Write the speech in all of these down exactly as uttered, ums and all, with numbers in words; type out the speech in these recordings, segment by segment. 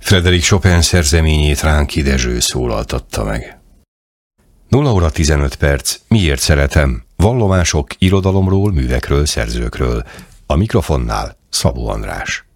Frédéric Chopin szerzeményét Ránki Dezső szólaltatta meg. nulla óra tizenöt perc. Miért szeretem? Vallomások irodalomról, művekről, szerzőkről. A mikrofonnál Szabó András.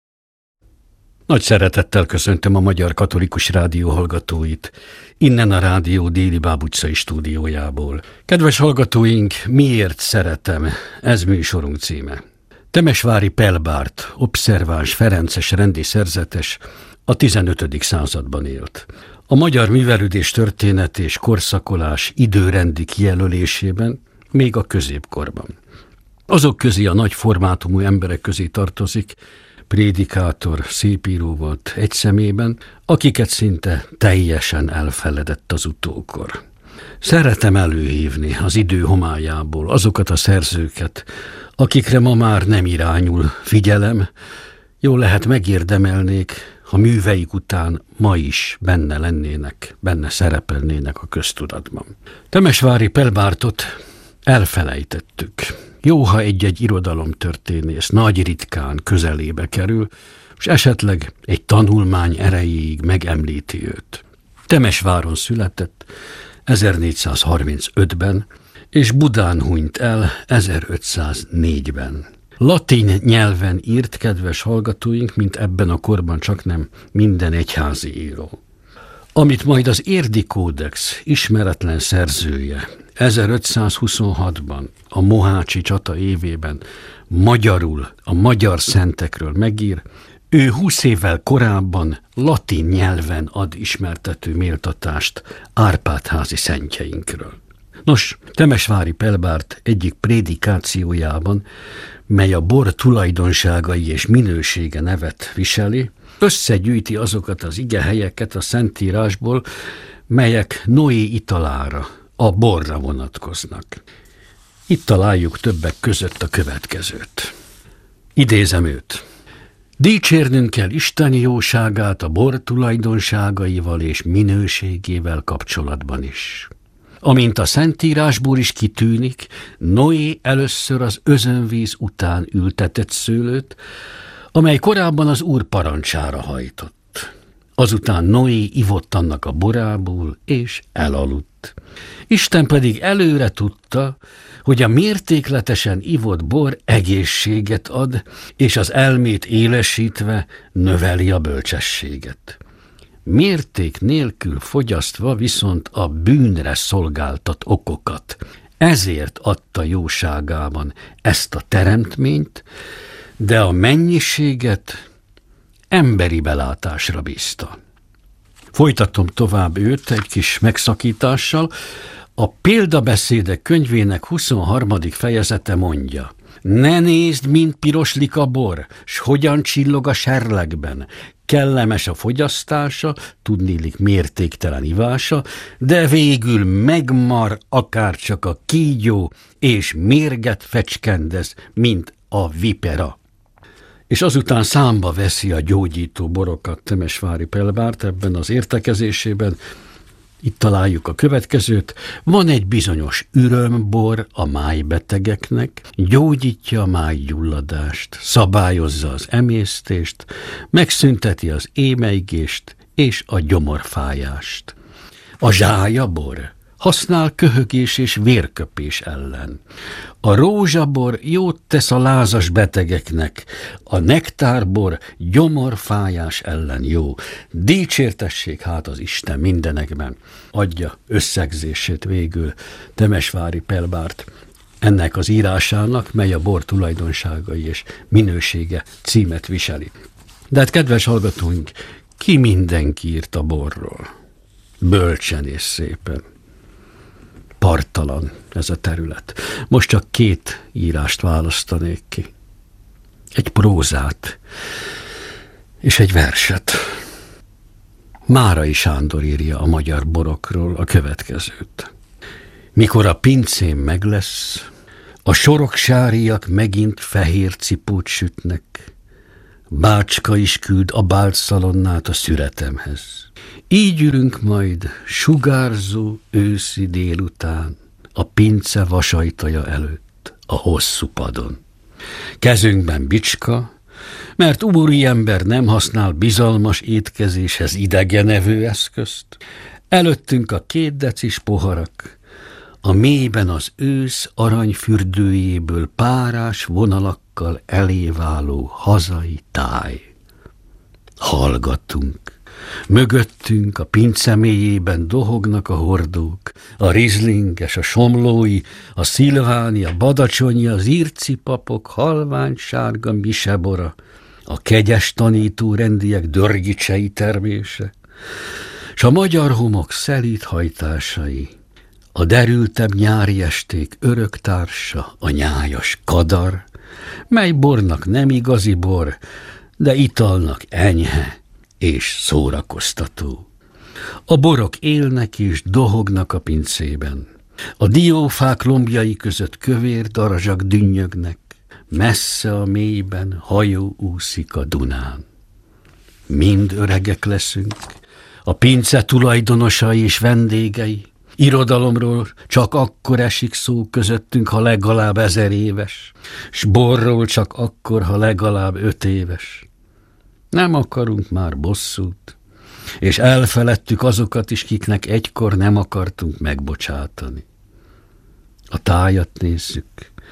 Nagy szeretettel köszöntöm a Magyar Katolikus Rádió hallgatóit, innen a rádió déli Báb utcai stúdiójából. Kedves hallgatóink, miért szeretem? Ez műsorunk címe. Temesvári Pelbárt, obszerváns, ferences rendi szerzetes, a tizenötödik században élt. A magyar művelődés történet és korszakolás időrendi kijelölésében még a középkorban. Azok közé a nagy formátumú emberek közé tartozik, prédikátor, szépíró volt egy szemében, akiket szinte teljesen elfeledett az utókor. Szeretem előhívni az idő homályából azokat a szerzőket, akikre ma már nem irányul figyelem, jól lehet megérdemelnék, ha műveik után ma is benne lennének, benne szerepelnének a köztudatban. Temesvári Pelbártot elfelejtettük. Jó, ha egy-egy irodalomtörténész nagy ritkán közelébe kerül, és esetleg egy tanulmány erejéig megemlíti őt. Temesváron született ezernégyszázharmincötben, és Budán hunyt el ezerötszáznégyben. Latin nyelven írt, kedves hallgatóink, mint ebben a korban csaknem minden egyházi író. Amit majd az Érdi Kódex ismeretlen szerzője ezerötszázhuszonhatban, a Mohácsi csata évében magyarul a magyar szentekről megír, ő húsz évvel korábban latin nyelven ad ismertető méltatást Árpád-házi szentjeinkről. Nos, Temesvári Pelbárt egyik prédikációjában, mely a bor tulajdonságai és minősége nevet viseli, összegyűjti azokat az igehelyeket a Szentírásból, melyek Noé italára, a borra vonatkoznak. Itt találjuk többek között a következőt. Idézem őt. Dicsérnünk kell Isten jóságát a bor tulajdonságaival és minőségével kapcsolatban is. Amint a Szentírásból is kitűnik, Noé először az özönvíz után ültetett szőlőt, amely korábban az Úr parancsára hajtott. Azután Noé ivott annak a borából, és elaludt. Isten pedig előre tudta, hogy a mértékletesen ivott bor egészséget ad, és az elmét élesítve növeli a bölcsességet. Mérték nélkül fogyasztva viszont a bűnre szolgáltat okokat. Ezért adta jóságában ezt a teremtményt, de a mennyiséget emberi belátásra bízta. Folytatom tovább őt egy kis megszakítással. A Példabeszédek könyvének huszonharmadik fejezete mondja: ne nézd, mint piroslik a bor, s hogyan csillog a serlegben. Kellemes a fogyasztása, tudniillik mértéktelen ivása, de végül megmar akárcsak a kígyó, és mérget fecskendez, mint a vipera. És azután számba veszi a gyógyító borokat Temesvári Pelbárt ebben az értekezésében. Itt találjuk a következőt. Van egy bizonyos ürömbor a májbetegeknek, gyógyítja a májgyulladást, szabályozza az emésztést, megszünteti az émelygést és a gyomorfájást. A zsályabor használ köhögés és vérköpés ellen. A rózsabor jót tesz a lázas betegeknek, a nektárbor gyomorfájás ellen jó. Dicsértessék hát az Isten mindenekben. Adja összegzését végül Temesvári Pelbárt ennek az írásának, mely a bor tulajdonságai és minősége címet viseli. De hát, kedves hallgatóink, ki mindenki írt a borról? Bölcsen és szépen. Parttalan ez a terület. Most csak két írást választanék ki. Egy prózát és egy verset. Márai Sándor írja a magyar borokról a következőt. Mikor a pincém meg lesz, a soroksáriak megint fehér cipót sütnek, bácska is küld a báltszalonnát a szüretemhez. Így ülünk majd sugárzó őszi délután a pince vasajtaja előtt a hosszú padon. Kezünkben bicska, mert úriember nem használ bizalmas étkezéshez idegenevő eszközt. Előttünk a két decis poharak, a mélyben az ősz aranyfürdőjéből párás vonalakkal eléváló hazai táj. Hallgatunk. Mögöttünk a pince mélyében dohognak a hordók, a rizlinges, a somlói, a szilváni, a badacsonyi, az irci papok, halvány sárga misebora, a kegyes tanító rendiek dörgicsei termése, s a magyar homok szelíd hajtásai, a derültebb nyári esték örök társa, a nyájas kadar, mely bornak nem igazi bor, de italnak enyhe és szórakoztató. A borok élnek és dohognak a pincében. A diófák lombjai között kövér darazsak dünnyögnek. Messze a mélyben hajó úszik a Dunán. Mind öregek leszünk, a pince tulajdonosai és vendégei. Irodalomról csak akkor esik szó közöttünk, ha legalább ezer éves, s borról csak akkor, ha legalább öt éves. Nem akarunk már bosszút, és elfeledtük azokat is, kiknek egykor nem akartunk megbocsátani. A tájat nézzük,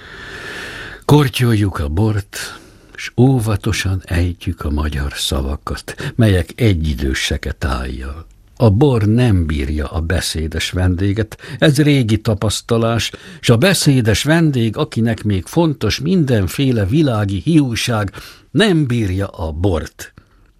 kortyoljuk a bort, s óvatosan ejtjük a magyar szavakat, melyek egyidősek e tájjal. A bor nem bírja a beszédes vendéget, ez régi tapasztalás, s a beszédes vendég, akinek még fontos mindenféle világi hiúság, nem bírja a bort.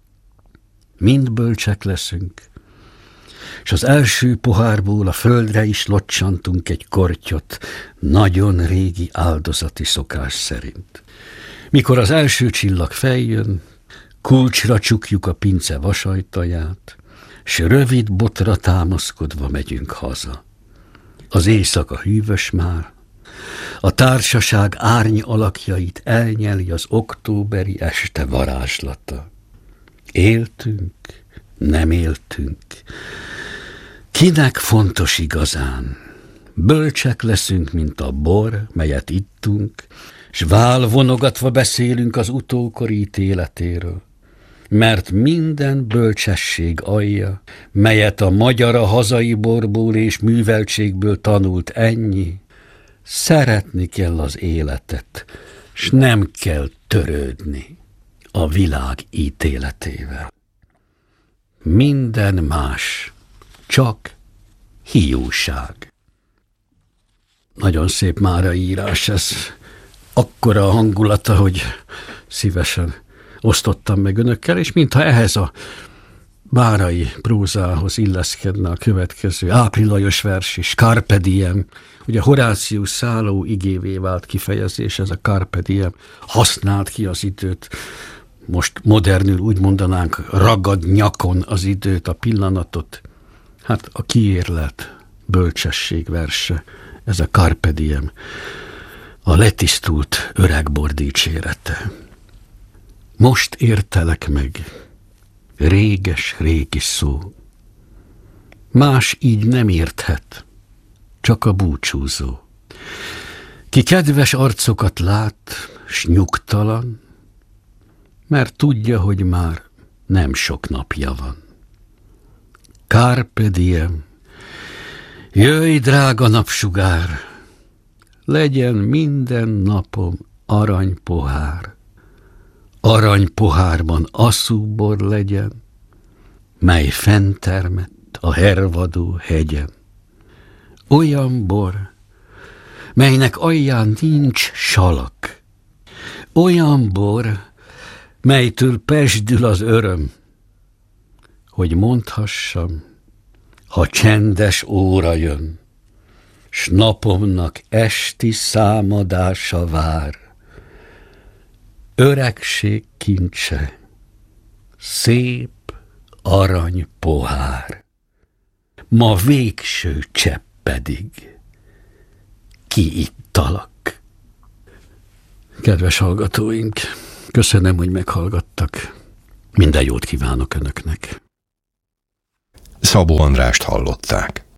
Mind bölcsek leszünk, s az első pohárból a földre is locsantunk egy kortyot, nagyon régi áldozati szokás szerint. Mikor az első csillag feljön, kulcsra csukjuk a pince vasajtaját, s rövid botra támaszkodva megyünk haza. Az éjszaka hűvös már, a társaság árny alakjait elnyeli az októberi este varázslata. Éltünk, nem éltünk. Kinek fontos igazán? Bölcsek leszünk, mint a bor, melyet ittunk, s válvonogatva beszélünk az utókori ítéletéről. Mert minden bölcsesség alja, melyet a magyar a hazai borból és műveltségből tanult ennyi, szeretni kell az életet, s nem kell törődni a világ ítéletével. Minden más, csak hiúság. Nagyon szép márai írás ez, akkora a hangulata, hogy szívesen osztottam meg önökkel, és mintha ehhez a márai prózához illeszkedne a következő áprilajos vers is, Carpe diem. Ugye Horácius szálló igévé vált kifejezés, ez a Carpe diem, használd ki az időt, most modernül úgy mondanánk, ragad nyakon az időt, a pillanatot. Hát a kiérlelt bölcsesség verse, ez a Carpe diem, a letisztult öregbor dicsérete. Most értelek meg, réges régi szó. Más így nem érthet, csak a búcsúzó. Ki kedves arcokat lát, s nyugtalan, mert tudja, hogy már nem sok napja van. Carpe diem, jöjj, drága napsugár, legyen minden napom aranypohár. Aranypohárban asszúbor legyen, mely fenntermett a hervadó hegyen. Olyan bor, melynek alján nincs salak. Olyan bor, melytől pesdül az öröm, hogy mondhassam, ha csendes óra jön, s napomnak esti számadása vár. Öregség kincse, szép arany pohár, ma végső csepp pedig kiittalak. Kedves hallgatóink, köszönöm, hogy meghallgattak. Minden jót kívánok önöknek. Szabó Andrást hallották.